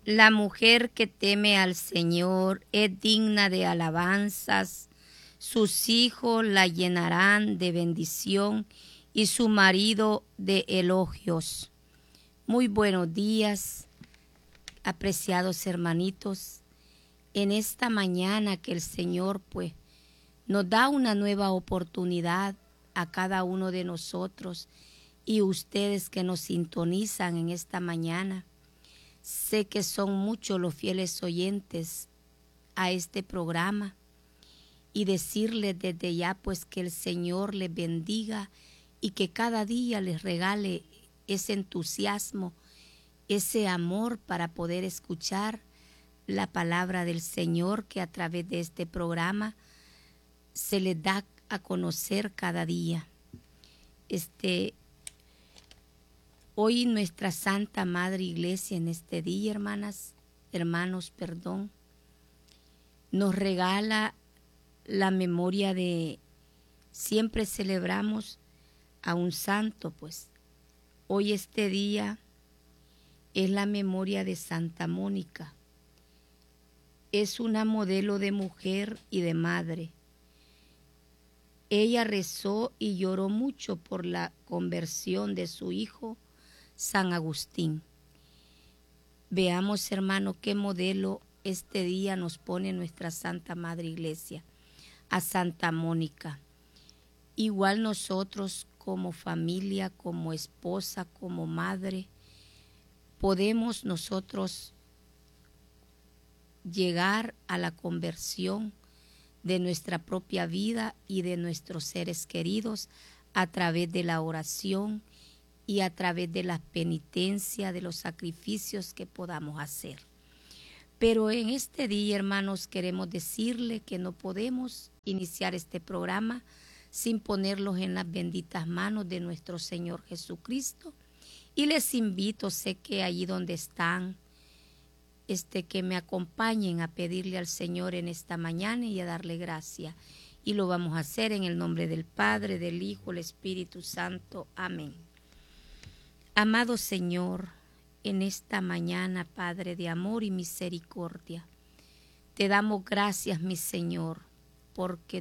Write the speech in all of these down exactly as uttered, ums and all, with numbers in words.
La mujer que teme al Señor es digna de alabanzas. Sus hijos la llenarán de bendición y su marido de elogios. Muy buenos días, apreciados hermanitos. En esta mañana que el Señor pues nos da una nueva oportunidad a cada uno de nosotros y ustedes que nos sintonizan en esta mañana. Sé que son muchos los fieles oyentes a este programa y decirles desde ya pues que el Señor les bendiga y que cada día les regale ese entusiasmo, ese amor para poder escuchar la palabra del Señor que a través de este programa se les da a conocer cada día. Este Hoy nuestra Santa Madre Iglesia en este día, hermanas, hermanos, perdón, nos regala la memoria de, siempre celebramos a un santo, pues hoy este día es la memoria de Santa Mónica. Es una modelo de mujer y de madre. Ella rezó y lloró mucho por la conversión de su hijo San Agustín. Veamos, hermano, qué modelo este día nos pone nuestra Santa Madre Iglesia, a Santa Mónica. Igual nosotros como familia, como esposa, como madre, podemos nosotros llegar a la conversión de nuestra propia vida y de nuestros seres queridos a través de la oración y a través de la penitencia, de los sacrificios que podamos hacer. Pero en este día, hermanos, queremos decirle que no podemos iniciar este programa sin ponerlos en las benditas manos de nuestro Señor Jesucristo. Y les invito, sé que allí donde están, este, que me acompañen a pedirle al Señor en esta mañana y a darle gracia. Y lo vamos a hacer en el nombre del Padre, del Hijo, del Espíritu Santo. Amén. Amado Señor, en esta mañana, Padre de amor y misericordia, te damos gracias, mi Señor, porque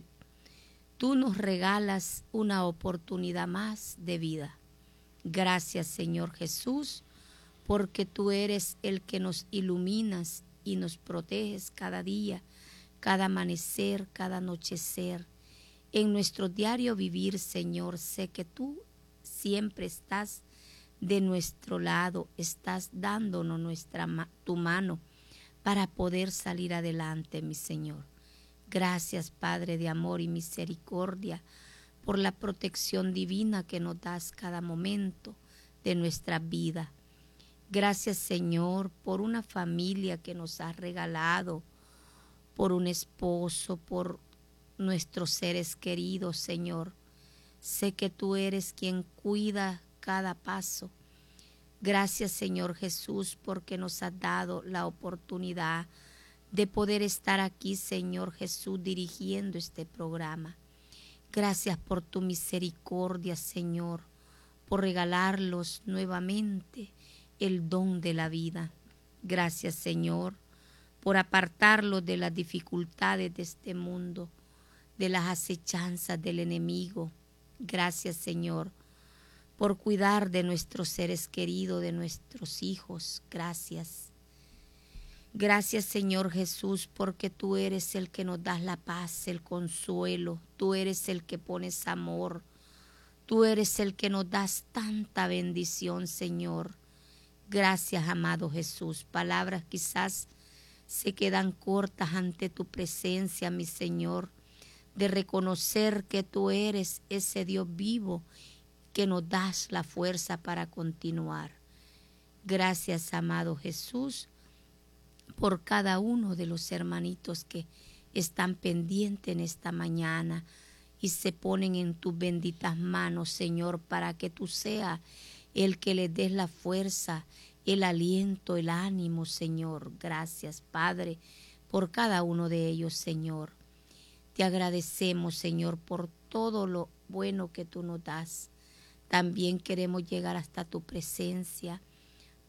tú nos regalas una oportunidad más de vida. Gracias, Señor Jesús, porque tú eres el que nos iluminas y nos proteges cada día, cada amanecer, cada anochecer. En nuestro diario vivir, Señor, sé que tú siempre estás de nuestro lado, estás dándonos nuestra, tu mano para poder salir adelante, mi Señor. Gracias, Padre de amor y misericordia, por la protección divina que nos das cada momento de nuestra vida. Gracias, Señor, por una familia que nos has regalado, por un esposo, por nuestros seres queridos, Señor. Sé que tú eres quien cuida cada paso. Gracias, Señor Jesús, porque nos has dado la oportunidad de poder estar aquí, Señor Jesús, dirigiendo este programa. Gracias por tu misericordia, Señor, por regalarlos nuevamente el don de la vida. Gracias, Señor, por apartarlos de las dificultades de este mundo, de las acechanzas del enemigo. Gracias, Señor, por cuidar de nuestros seres queridos, de nuestros hijos. Gracias. Gracias, Señor Jesús, porque tú eres el que nos das la paz, el consuelo. Tú eres el que pones amor. Tú eres el que nos das tanta bendición, Señor. Gracias, amado Jesús. Palabras quizás se quedan cortas ante tu presencia, mi Señor, de reconocer que tú eres ese Dios vivo que nos das la fuerza para continuar. Gracias, amado Jesús, por cada uno de los hermanitos que están pendientes en esta mañana y se ponen en tus benditas manos, Señor, para que tú seas el que les des la fuerza, el aliento, el ánimo, Señor. Gracias, Padre, por cada uno de ellos, Señor. Te agradecemos, Señor, por todo lo bueno que tú nos das. También queremos llegar hasta tu presencia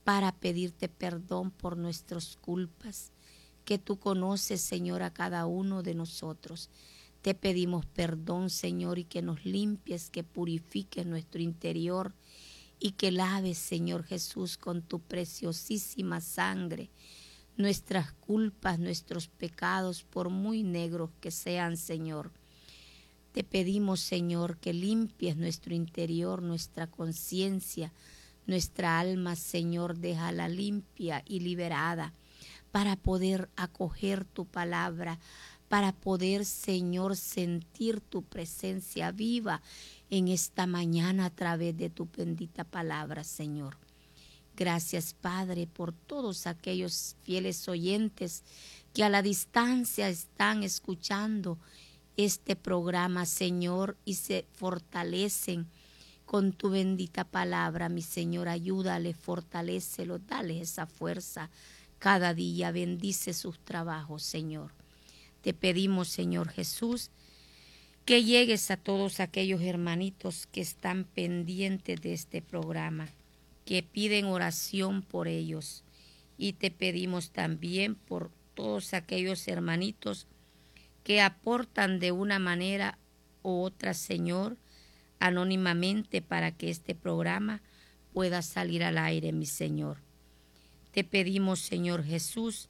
para pedirte perdón por nuestras culpas, que tú conoces, Señor, a cada uno de nosotros. Te pedimos perdón, Señor, y que nos limpies, que purifiques nuestro interior y que laves, Señor Jesús, con tu preciosísima sangre nuestras culpas, nuestros pecados, por muy negros que sean, Señor. Te pedimos, Señor, que limpies nuestro interior, nuestra conciencia, nuestra alma, Señor, déjala limpia y liberada para poder acoger tu palabra, para poder, Señor, sentir tu presencia viva en esta mañana a través de tu bendita palabra, Señor. Gracias, Padre, por todos aquellos fieles oyentes que a la distancia están escuchando este programa, Señor, y se fortalecen con tu bendita palabra, mi Señor. Ayúdale, fortalécelo, dale esa fuerza cada día. Bendice sus trabajos, Señor. Te pedimos, Señor Jesús, que llegues a todos aquellos hermanitos que están pendientes de este programa, que piden oración por ellos. Y te pedimos también por todos aquellos hermanitos que aportan de una manera u otra, Señor, anónimamente para que este programa pueda salir al aire, mi Señor. Te pedimos, Señor Jesús,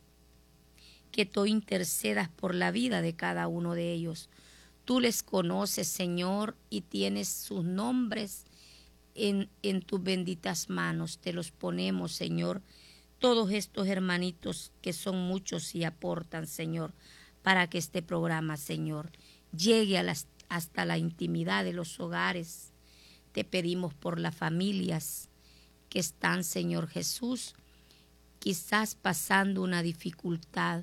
que tú intercedas por la vida de cada uno de ellos. Tú les conoces, Señor, y tienes sus nombres En, en tus benditas manos. Te los ponemos, Señor, todos estos hermanitos que son muchos y aportan, Señor, para que este programa, Señor, llegue a las, hasta la intimidad de los hogares. Te pedimos por las familias que están, Señor Jesús, quizás pasando una dificultad,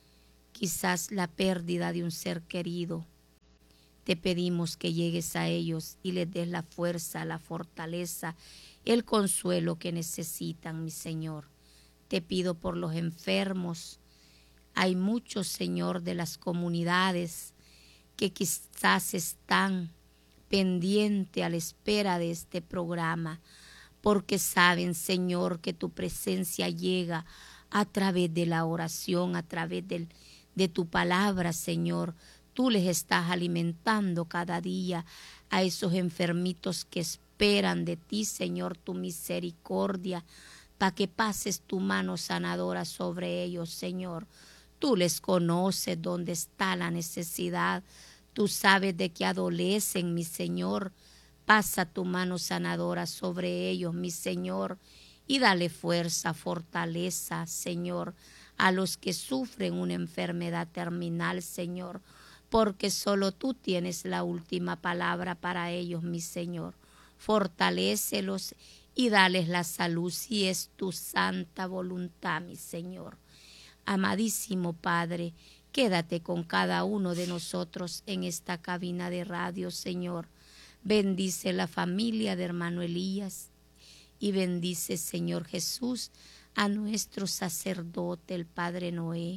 quizás la pérdida de un ser querido. Te pedimos que llegues a ellos y les des la fuerza, la fortaleza, el consuelo que necesitan, mi Señor. Te pido por los enfermos. Hay muchos, Señor, de las comunidades que quizás están pendientes a la espera de este programa, porque saben, Señor, que tu presencia llega a través de la oración, a través del, de tu palabra, Señor. Tú les estás alimentando cada día a esos enfermitos que esperan de ti, Señor, tu misericordia, para que pases tu mano sanadora sobre ellos, Señor. Tú les conoces dónde está la necesidad. Tú sabes de qué adolecen, mi Señor. Pasa tu mano sanadora sobre ellos, mi Señor, y dale fuerza, fortaleza, Señor, a los que sufren una enfermedad terminal, Señor, porque solo tú tienes la última palabra para ellos, mi Señor. Fortalécelos y dales la salud si es tu santa voluntad, mi Señor. Amadísimo Padre, quédate con cada uno de nosotros en esta cabina de radio, Señor. Bendice la familia de hermano Elías y bendice, Señor Jesús, a nuestro sacerdote, el Padre Noé.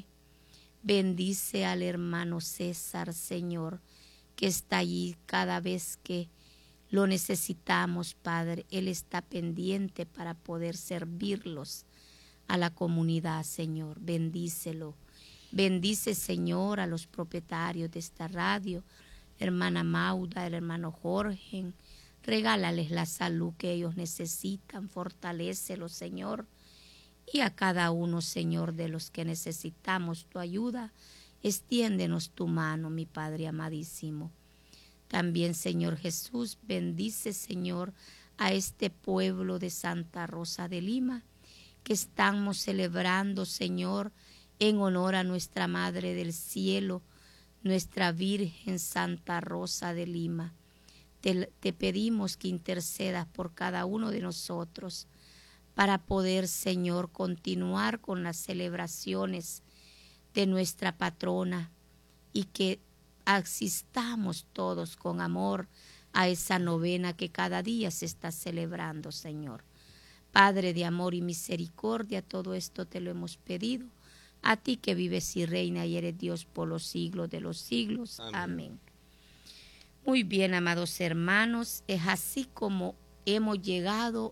Bendice al hermano César, Señor, que está allí cada vez que lo necesitamos, Padre. Él está pendiente para poder servirlos a la comunidad, Señor. Bendícelo. Bendice, Señor, a los propietarios de esta radio, hermana Mauda, el hermano Jorge. Regálales la salud que ellos necesitan. Fortalécelos, Señor. Y a cada uno, Señor, de los que necesitamos tu ayuda, extiéndenos tu mano, mi Padre amadísimo. También, Señor Jesús, bendice, Señor, a este pueblo de Santa Rosa de Lima, que estamos celebrando, Señor, en honor a nuestra Madre del Cielo, nuestra Virgen Santa Rosa de Lima. Te, te pedimos que intercedas por cada uno de nosotros, para poder, Señor, continuar con las celebraciones de nuestra patrona y que asistamos todos con amor a esa novena que cada día se está celebrando, Señor. Padre de amor y misericordia, todo esto te lo hemos pedido, a ti que vives y reina y eres Dios por los siglos de los siglos. Amén. Amén. Muy bien, amados hermanos, es así como hemos llegado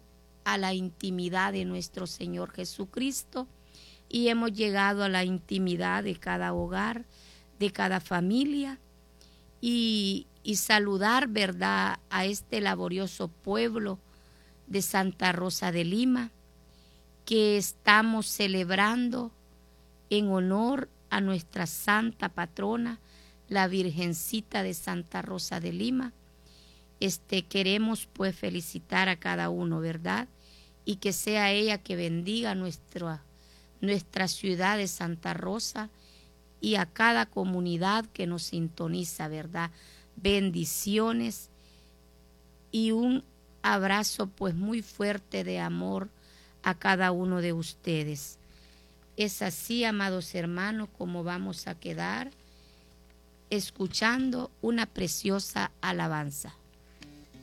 a la intimidad de nuestro Señor Jesucristo y hemos llegado a la intimidad de cada hogar, de cada familia y, y saludar, ¿verdad?, a este laborioso pueblo de Santa Rosa de Lima que estamos celebrando en honor a nuestra santa patrona, la Virgencita de Santa Rosa de Lima. Este, queremos pues felicitar a cada uno, ¿verdad? Y que sea ella que bendiga nuestra, nuestra ciudad de Santa Rosa y a cada comunidad que nos sintoniza, ¿verdad? Bendiciones y un abrazo pues muy fuerte de amor a cada uno de ustedes. Es así, amados hermanos, como vamos a quedar escuchando una preciosa alabanza.